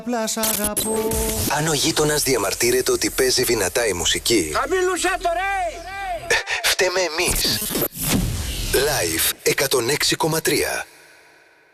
Απλά σ' αγαπώ. Αν ο γείτονας διαμαρτύρεται ότι παίζει δυνατά η μουσική, χαμήλωσέ το ρε! φταίμε εμείς. Live 106,3.